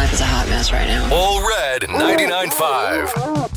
is a hot mess right now. All Red 99.5.